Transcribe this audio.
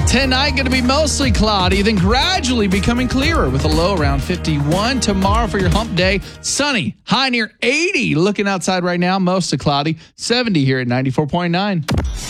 Tonight going to be mostly cloudy, then gradually becoming clearer with a low around 51. Tomorrow for your hump day, sunny, high near 80. Looking outside right now, mostly cloudy, 70 here at 94.9.